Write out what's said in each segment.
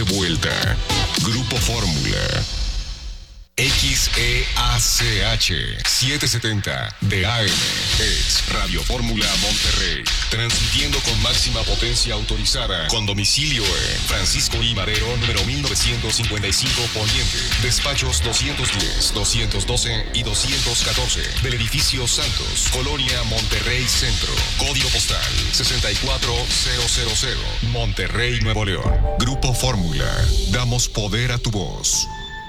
vuelta. Grupo Fórmula. XEACH 770 de AM es Radio Fórmula Monterrey, transmitiendo con máxima potencia autorizada, con domicilio en Francisco I. Madero, número 1955 Poniente, despachos 210, 212 y 214 del edificio Santos, Colonia Monterrey Centro, código postal 64000, Monterrey, Nuevo León. Grupo Fórmula, damos poder a tu voz.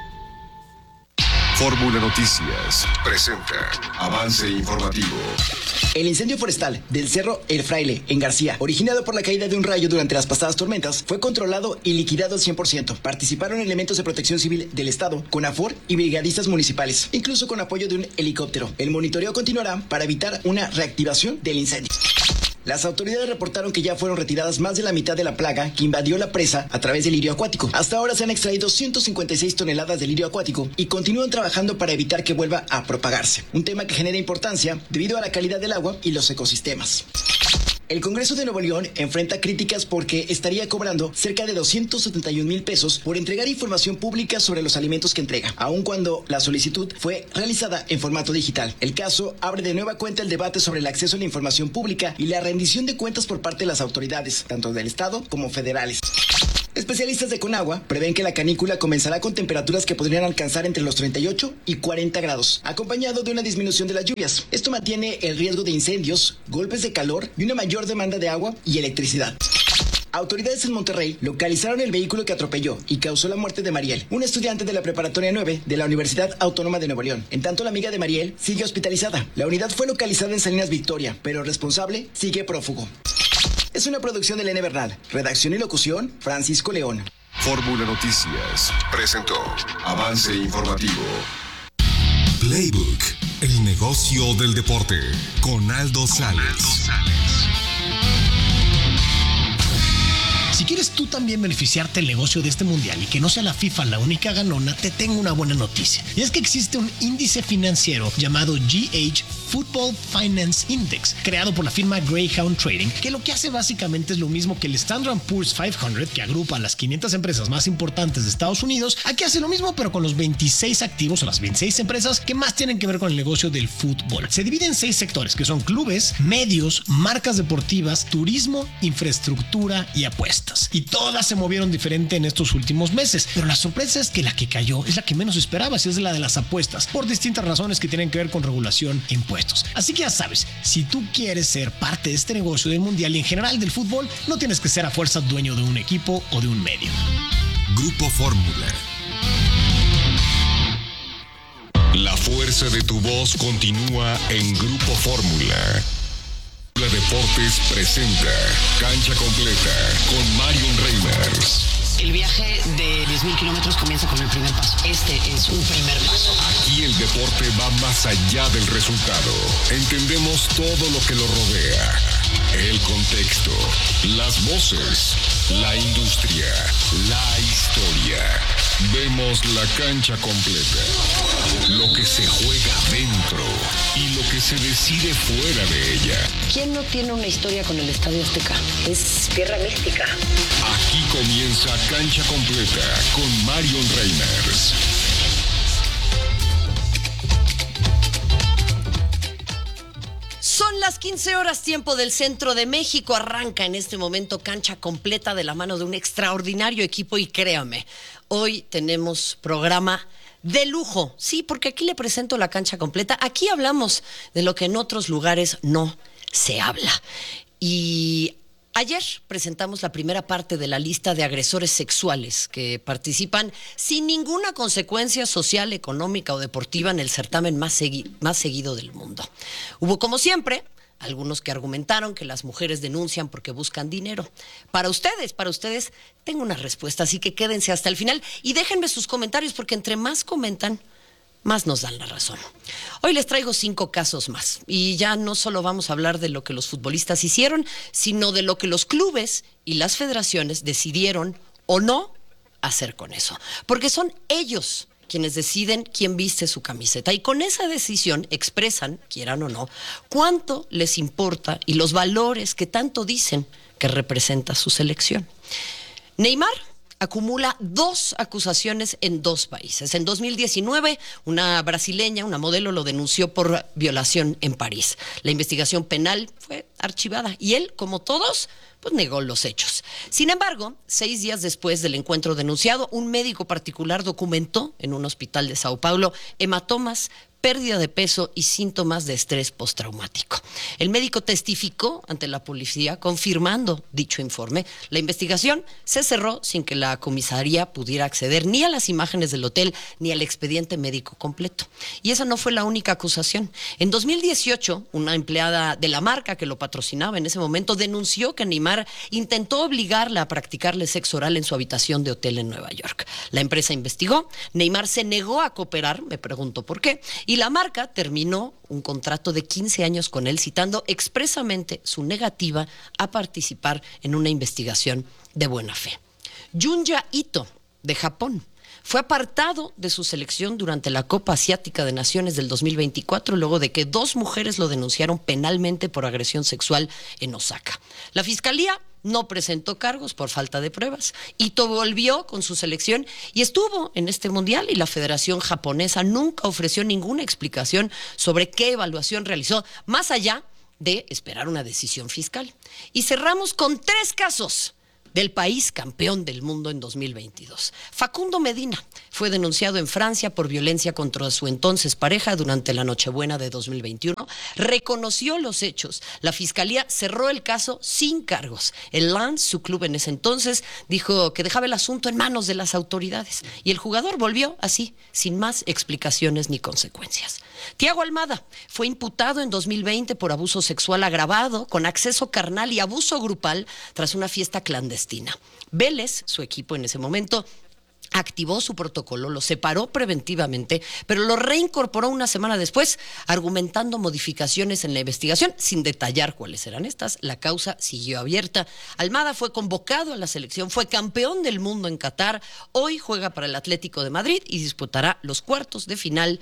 Fórmula Noticias presenta avance informativo. El incendio forestal del Cerro El Fraile, en García, originado por la caída de un rayo durante las pasadas tormentas, fue controlado y liquidado al 100%. Participaron elementos de protección civil del Estado, CONAFOR y brigadistas municipales, incluso con apoyo de un helicóptero. El monitoreo continuará para evitar una reactivación del incendio. Las autoridades reportaron que ya fueron retiradas más de la mitad de la plaga que invadió la presa a través del lirio acuático. Hasta ahora se han extraído 156 toneladas de lirio acuático y continúan trabajando para evitar que vuelva a propagarse. Un tema que genera importancia debido a la calidad del agua y los ecosistemas. El Congreso de Nuevo León enfrenta críticas porque estaría cobrando cerca de 271,000 pesos por entregar información pública sobre los alimentos que entrega, aun cuando la solicitud fue realizada en formato digital. El caso abre de nueva cuenta el debate sobre el acceso a la información pública y la rendición de cuentas por parte de las autoridades, tanto del Estado como federales. Especialistas de Conagua prevén que la canícula comenzará con temperaturas que podrían alcanzar entre los 38 y 40 grados, acompañado de una disminución de las lluvias. Esto mantiene el riesgo de incendios, golpes de calor y una mayor demanda de agua y electricidad. Autoridades en Monterrey localizaron el vehículo que atropelló y causó la muerte de Mariel, una estudiante de la Preparatoria 9 de la Universidad Autónoma de Nuevo León. En tanto, la amiga de Mariel sigue hospitalizada. La unidad fue localizada en Salinas Victoria, pero el responsable sigue prófugo. Es una producción de Elena Bernal. Redacción y locución, Francisco León. Fórmula Noticias presentó avance informativo. Playbook, el negocio del deporte, con Aldo Sales. Si quieres tú también beneficiarte del negocio de este mundial y que no sea la FIFA la única ganona, te tengo una buena noticia. Y es que existe un índice financiero llamado GH Football Finance Index, creado por la firma Greyhound Trading, que lo que hace básicamente es lo mismo que el Standard & Poor's 500, que agrupa a las 500 empresas más importantes de Estados Unidos. Aquí hace lo mismo, pero con los 26 activos o las 26 empresas que más tienen que ver con el negocio del fútbol. Se divide en 6 sectores, que son clubes, medios, marcas deportivas, turismo, infraestructura y apuestas. Y todas se movieron diferente en estos últimos meses, pero la sorpresa es que la que cayó es la que menos esperabas, es la de las apuestas, por distintas razones que tienen que ver con regulación e impuestos. Así que ya sabes, si tú quieres ser parte de este negocio del mundial y en general del fútbol, no tienes que ser a fuerza dueño de un equipo o de un medio. Grupo Fórmula. La fuerza de tu voz continúa en Grupo Fórmula. La Deportes presenta Cancha Completa con Marion Reimers. El viaje de 10,000 kilómetros comienza con el primer paso. Este es un primer paso. Aquí el deporte va más allá del resultado. Entendemos todo lo que lo rodea. El contexto, las voces, la industria, la historia. Vemos la cancha completa. Lo que se juega dentro y lo que se decide fuera de ella. ¿Quién no tiene una historia con el Estadio Azteca? Es tierra mística. Aquí comienza Cancha Completa con Marion Reimers. Son las 15 horas tiempo del centro de México. Arranca en este momento Cancha Completa de la mano de un extraordinario equipo y créame, hoy tenemos programa de lujo. Sí, porque aquí le presento la Cancha Completa. Aquí hablamos de lo que en otros lugares no se habla. Y ayer presentamos la primera parte de la lista de agresores sexuales que participan sin ninguna consecuencia social, económica o deportiva en el certamen más seguido del mundo. Hubo, como siempre, algunos que argumentaron que las mujeres denuncian porque buscan dinero. Para ustedes tengo una respuesta, así que quédense hasta el final y déjenme sus comentarios porque entre más comentan, más nos dan la razón. Hoy les traigo 5 casos más y ya no solo vamos a hablar de lo que los futbolistas hicieron, sino de lo que los clubes y las federaciones decidieron o no hacer con eso. Porque son ellos quienes deciden quién viste su camiseta y con esa decisión expresan, quieran o no, cuánto les importa y los valores que tanto dicen que representa su selección. Neymar acumula 2 acusaciones en 2 países. En 2019, una brasileña, una modelo, lo denunció por violación en París. La investigación penal fue archivada y él, como todos, pues negó los hechos. Sin embargo, 6 días después del encuentro denunciado, un médico particular documentó en un hospital de Sao Paulo hematomas, pérdida de peso y síntomas de estrés postraumático. El médico testificó ante la policía confirmando dicho informe. La investigación se cerró sin que la comisaría pudiera acceder ni a las imágenes del hotel ni al expediente médico completo. Y esa no fue la única acusación. En 2018, una empleada de la marca que lo patrocinaba en ese momento denunció que Neymar intentó obligarla a practicarle sexo oral en su habitación de hotel en Nueva York. La empresa investigó, Neymar se negó a cooperar, me pregunto por qué, y la marca terminó un contrato de 15 años con él, citando expresamente su negativa a participar en una investigación de buena fe. Junya Ito, de Japón, fue apartado de su selección durante la Copa Asiática de Naciones del 2024, luego de que 2 mujeres lo denunciaron penalmente por agresión sexual en Osaka. La fiscalía no presentó cargos por falta de pruebas. Ito volvió con su selección y estuvo en este mundial, y la Federación Japonesa nunca ofreció ninguna explicación sobre qué evaluación realizó, más allá de esperar una decisión fiscal. Y cerramos con 3 casos del país campeón del mundo en 2022. Facundo Medina fue denunciado en Francia por violencia contra su entonces pareja durante la Nochebuena de 2021. Reconoció los hechos. La fiscalía cerró el caso sin cargos. El Lens, su club en ese entonces, dijo que dejaba el asunto en manos de las autoridades. Y el jugador volvió así, sin más explicaciones ni consecuencias. Thiago Almada fue imputado en 2020 por abuso sexual agravado, con acceso carnal y abuso grupal tras una fiesta clandestina. Vélez, su equipo en ese momento, activó su protocolo, lo separó preventivamente, pero lo reincorporó una semana después, argumentando modificaciones en la investigación, sin detallar cuáles eran estas. La causa siguió abierta. Almada fue convocado a la selección, fue campeón del mundo en Qatar, hoy juega para el Atlético de Madrid y disputará los cuartos de final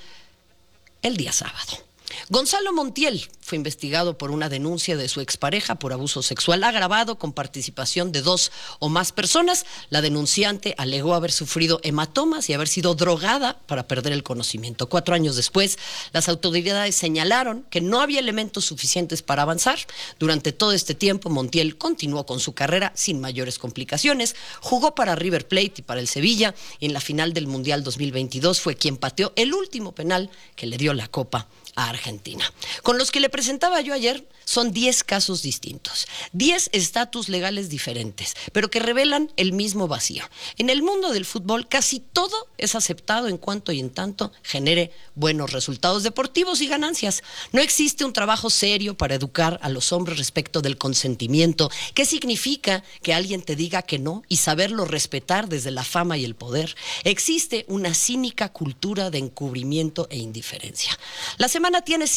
el día sábado. Gonzalo Montiel fue investigado por una denuncia de su expareja por abuso sexual agravado con participación de 2 o más personas. La denunciante alegó haber sufrido hematomas y haber sido drogada para perder el conocimiento. 4 años después, las autoridades señalaron que no había elementos suficientes para avanzar. Durante todo este tiempo, Montiel continuó con su carrera sin mayores complicaciones. Jugó para River Plate y para el Sevilla, y en la final del Mundial 2022 fue quien pateó el último penal que le dio la Copa a Argentina. Con los que le presentaba yo ayer son 10 casos distintos, 10 estatus legales diferentes, pero que revelan el mismo vacío. En el mundo del fútbol casi todo es aceptado en cuanto y en tanto genere buenos resultados deportivos y ganancias. No existe un trabajo serio para educar a los hombres respecto del consentimiento, qué significa que alguien te diga que no y saberlo respetar desde la fama y el poder. Existe una cínica cultura de encubrimiento e indiferencia. La semana tiene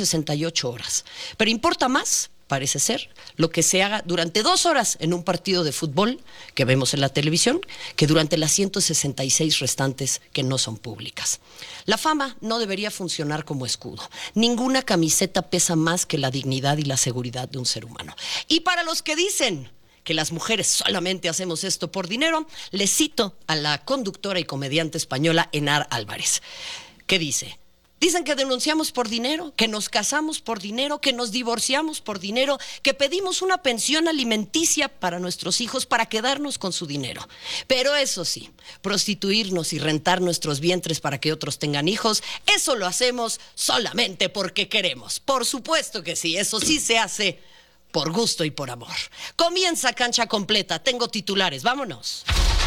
168 horas, pero importa más, parece ser, lo que se haga durante 2 horas en un partido de fútbol que vemos en la televisión, que durante las 166 restantes que no son públicas. La fama no debería funcionar como escudo. Ninguna camiseta pesa más que la dignidad y la seguridad de un ser humano. Y para los que dicen que las mujeres solamente hacemos esto por dinero, les cito a la conductora y comediante española Enar Álvarez, que dice: dicen que denunciamos por dinero, que nos casamos por dinero, que nos divorciamos por dinero, que pedimos una pensión alimenticia para nuestros hijos para quedarnos con su dinero. Pero eso sí, prostituirnos y rentar nuestros vientres para que otros tengan hijos, eso lo hacemos solamente porque queremos. Por supuesto que sí, eso sí se hace por gusto y por amor. Comienza Cancha Completa, tengo titulares, vámonos.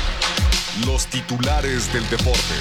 Los titulares del deporte.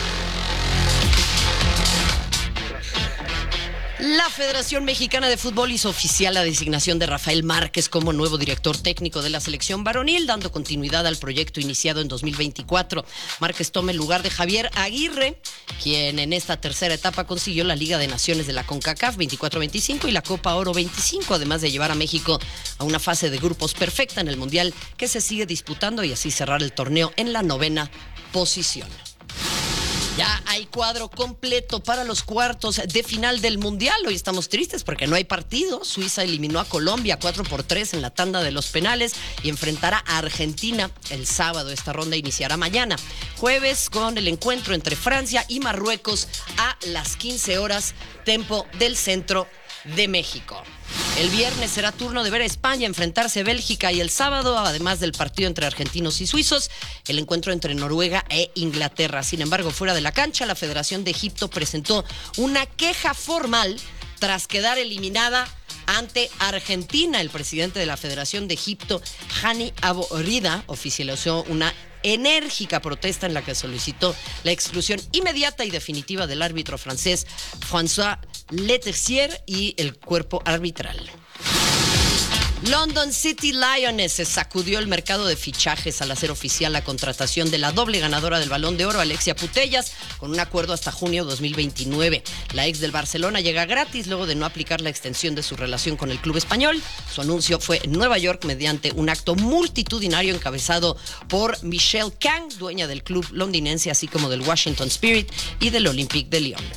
La Federación Mexicana de Fútbol hizo oficial la designación de Rafael Márquez como nuevo director técnico de la selección varonil, dando continuidad al proyecto iniciado en 2024. Márquez toma el lugar de Javier Aguirre, quien en esta tercera etapa consiguió la Liga de Naciones de la CONCACAF 24-25 y la Copa Oro 25, además de llevar a México a una fase de grupos perfecta en el Mundial que se sigue disputando y así cerrar el torneo en la 9ª posición. Ya Hay cuadro completo para los cuartos de final del Mundial. Hoy estamos tristes porque no hay partido. Suiza eliminó a Colombia 4-3 en la tanda de los penales y enfrentará a Argentina el sábado. Esta ronda iniciará mañana, jueves, con el encuentro entre Francia y Marruecos a las 15 horas, tiempo del centro de México. El viernes será turno de ver a España enfrentarse a Bélgica y el sábado, además del partido entre argentinos y suizos, el encuentro entre Noruega e Inglaterra. Sin embargo, fuera de la cancha, la Federación de Egipto presentó una queja formal tras quedar eliminada ante Argentina. El presidente de la Federación de Egipto, Hani Abu Rida, oficializó una enérgica protesta en la que solicitó la exclusión inmediata y definitiva del árbitro francés François Leterrier y el cuerpo arbitral. London City Lionesses sacudió el mercado de fichajes al hacer oficial la contratación de la doble ganadora del Balón de Oro, Alexia Putellas, con un acuerdo hasta junio 2029. La ex del Barcelona llega gratis luego de no aplicar la extensión de su relación con el club español. Su anuncio fue en Nueva York mediante un acto multitudinario encabezado por Michelle Kang, dueña del club londinense, así como del Washington Spirit y del Olympique de Lyon.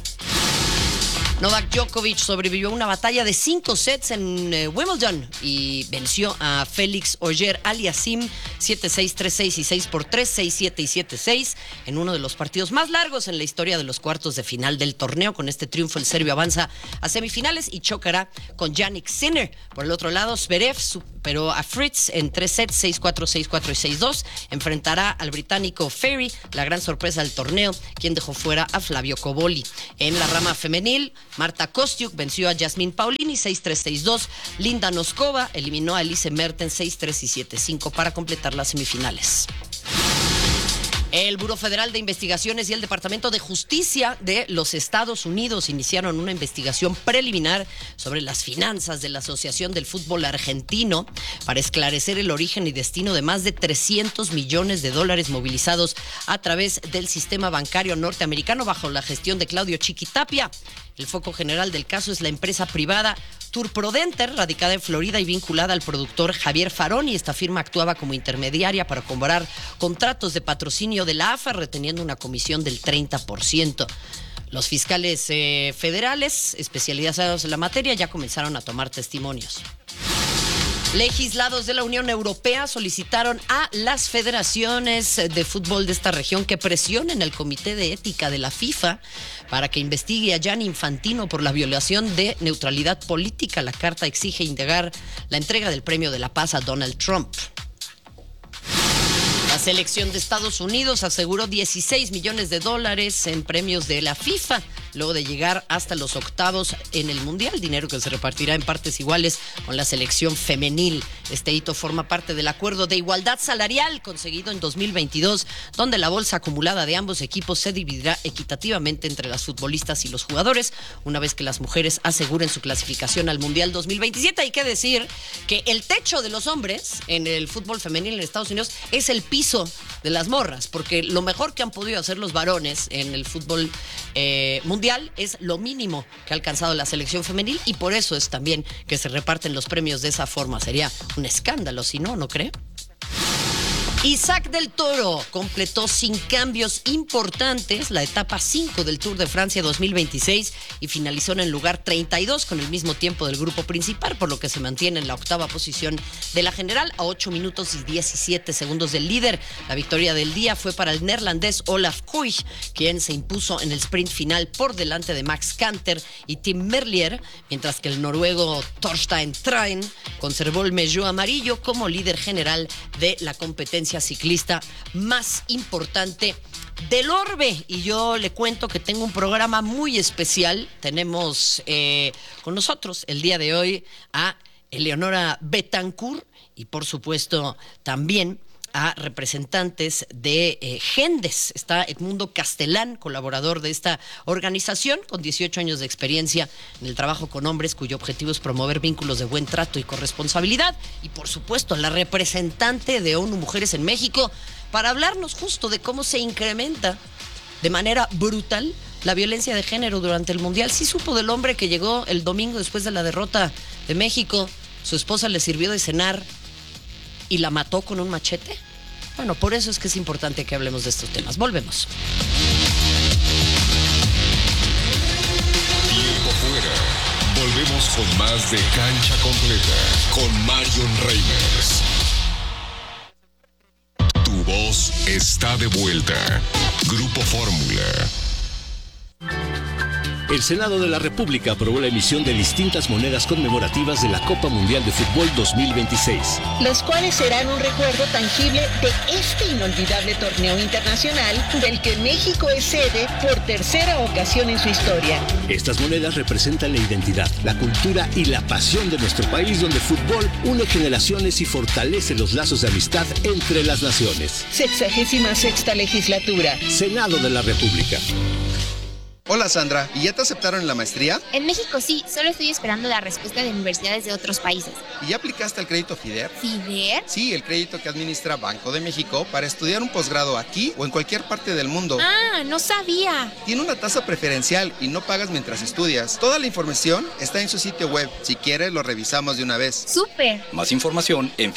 Novak Djokovic sobrevivió a una batalla de 5 sets en Wimbledon y venció a Félix Auger-Aliassime 7-6, 3-6 y 6-3, 6-7 y 7-6 en uno de los partidos más largos en la historia de los cuartos de final del torneo. Con este triunfo, el serbio avanza a semifinales y chocará con Jannik Sinner. Por el otro lado, Zverev superó a Fritz en 3 sets, 6-4, 6-4 y 6-2. Enfrentará al británico Ferry, la gran sorpresa del torneo, quien dejó fuera a Flavio Cobolli. En la rama femenil, Marta Kostyuk venció a Yasmín Paolini 6-3, 6-2. Linda Noskova eliminó a Elise Mertens 6-3 y 7-5 para completar las semifinales. El Buró Federal de Investigaciones y el Departamento de Justicia de los Estados Unidos iniciaron una investigación preliminar sobre las finanzas de la Asociación del Fútbol Argentino para esclarecer el origen y destino de más de $300 millones movilizados a través del sistema bancario norteamericano bajo la gestión de Claudio Chiquitapia. El foco general del caso es la empresa privada Turprodenter, radicada en Florida y vinculada al productor Javier Faroni. Esta firma actuaba como intermediaria para cobrar contratos de patrocinio de la AFA, reteniendo una comisión del 30%. Los fiscales federales especializados en la materia ya comenzaron a tomar testimonios. Legislados de la Unión Europea solicitaron a las federaciones de fútbol de esta región que presionen al Comité de Ética de la FIFA para que investigue a Gianni Infantino por la violación de neutralidad política. La carta exige indagar la entrega del Premio de la Paz a Donald Trump. La selección de Estados Unidos aseguró $16 millones en premios de la FIFA, luego de llegar hasta los octavos en el Mundial, dinero que se repartirá en partes iguales con la selección femenil. Este hito forma parte del acuerdo de igualdad salarial conseguido en 2022, donde la bolsa acumulada de ambos equipos se dividirá equitativamente entre las futbolistas y los jugadores, una vez que las mujeres aseguren su clasificación al Mundial 2027. Hay que decir que el techo de los hombres en el fútbol femenil en Estados Unidos es el piso de las morras, porque lo mejor que han podido hacer los varones en el fútbol mundial es lo mínimo que ha alcanzado la selección femenil, y por eso es también que se reparten los premios de esa forma. Sería un escándalo si no, ¿no cree? Isaac del Toro completó sin cambios importantes la etapa 5 del Tour de Francia 2026 y finalizó en el lugar 32 con el mismo tiempo del grupo principal, por lo que se mantiene en la octava posición de la general a 8 minutos y 17 segundos del líder. La victoria del día fue para el neerlandés Olaf Kooi, quien se impuso en el sprint final por delante de Max Kanter y Tim Merlier, mientras que el noruego Torstein Train conservó el maillot amarillo como líder general de la competencia ciclista más importante del orbe. Y yo le cuento que tengo un programa muy especial. Tenemos con nosotros el día de hoy a Eleonora Betancourt y por supuesto también a representantes de Gendes. Está Edmundo Castelán, colaborador de esta organización, con 18 años de experiencia en el trabajo con hombres, cuyo objetivo es promover vínculos de buen trato y corresponsabilidad. Y por supuesto, la representante de ONU Mujeres en México, para hablarnos justo de cómo se incrementa de manera brutal la violencia de género durante el Mundial. ¿Sí supo del hombre que llegó el domingo después de la derrota de México? Su esposa le sirvió de cenar y la mató con un machete. Bueno, por eso es que es importante que hablemos de estos temas. Volvemos. Tiempo fuera. Volvemos con más de Cancha Completa con Marion Reimers. Tu voz está de vuelta. Grupo Fórmula. El Senado de la República aprobó la emisión de distintas monedas conmemorativas de la Copa Mundial de Fútbol 2026. Los cuales serán un recuerdo tangible de este inolvidable torneo internacional del que México es sede por tercera ocasión en su historia. Estas monedas representan la identidad, la cultura y la pasión de nuestro país, donde el fútbol une generaciones y fortalece los lazos de amistad entre las naciones. 66ª legislatura. Senado de la República. Hola Sandra, ¿y ya te aceptaron en la maestría? En México sí, solo estoy esperando la respuesta de universidades de otros países. ¿Y ya aplicaste al crédito FIDER? ¿FIDER? Sí, el crédito que administra Banco de México para estudiar un posgrado aquí o en cualquier parte del mundo. Ah, no sabía. Tiene una tasa preferencial y no pagas mientras estudias. Toda la información está en su sitio web. Si quieres, lo revisamos de una vez. ¡Súper! Más información en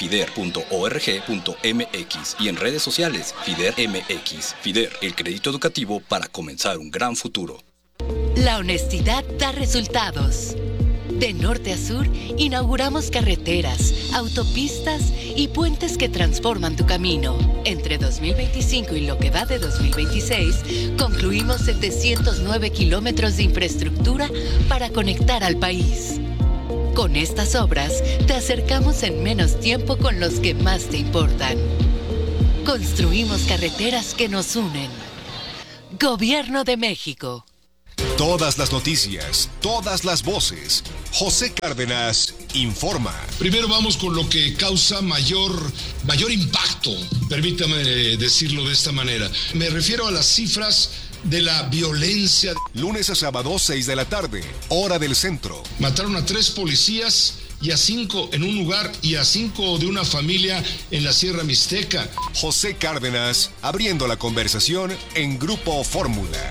fider.org.mx y en redes sociales FIDER MX. FIDER, el crédito educativo para comenzar un gran futuro. La honestidad da resultados. De norte a sur, inauguramos carreteras, autopistas y puentes que transforman tu camino. Entre 2025 y lo que va de 2026, concluimos 709 kilómetros de infraestructura para conectar al país. Con estas obras, te acercamos en menos tiempo con los que más te importan. Construimos carreteras que nos unen. Gobierno de México. Todas las noticias, todas las voces. José Cárdenas informa. Primero vamos con lo que causa mayor impacto, permítame decirlo de esta manera. Me refiero a las cifras de la violencia. Lunes a sábado, 6 de la tarde, hora del centro. Mataron a 3 policías y a 5 en un lugar y a 5 de una familia en la Sierra Mixteca. José Cárdenas, abriendo la conversación en Grupo Fórmula.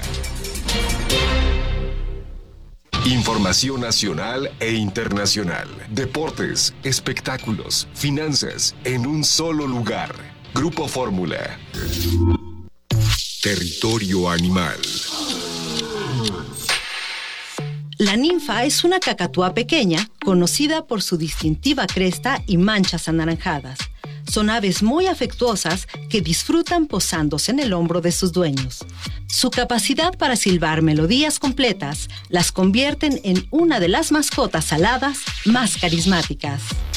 Información nacional e internacional. Deportes, espectáculos, finanzas, en un solo lugar. Grupo Fórmula. Territorio animal. La ninfa es una cacatúa pequeña, conocida por su distintiva cresta y manchas anaranjadas. Son aves muy afectuosas que disfrutan posándose en el hombro de sus dueños. Su capacidad para silbar melodías completas las convierten en una de las mascotas aladas más carismáticas.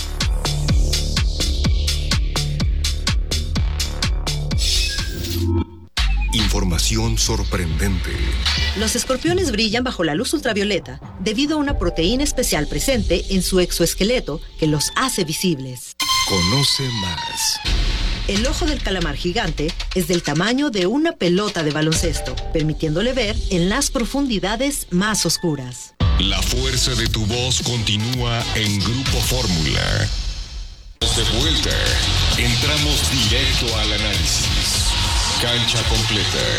Información sorprendente. Los escorpiones brillan bajo la luz ultravioleta debido a una proteína especial presente en su exoesqueleto que los hace visibles. Conoce más. El ojo del calamar gigante es del tamaño de una pelota de baloncesto, permitiéndole ver en las profundidades más oscuras. La fuerza de tu voz continúa en Grupo Fórmula. De vuelta, entramos directo al análisis. Cancha completa.